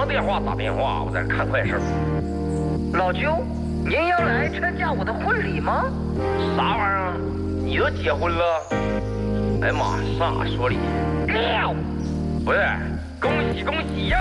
电话打电话，我在这看快手。 老舅，您要来参加我的婚礼吗？ 啥玩意儿？你都结婚了？哎呀妈，上哪说理？不是，恭喜恭喜呀！